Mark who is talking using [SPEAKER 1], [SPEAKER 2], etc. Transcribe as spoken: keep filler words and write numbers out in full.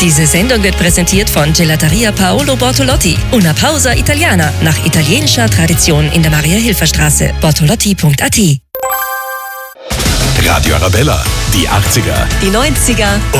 [SPEAKER 1] Diese Sendung wird präsentiert von Gelateria Paolo Bortolotti. Una pausa italiana, nach italienischer Tradition in der Maria-Hilfer-Straße. bortolotti punkt a t.
[SPEAKER 2] Radio Arabella, die achtziger,
[SPEAKER 1] Die neunziger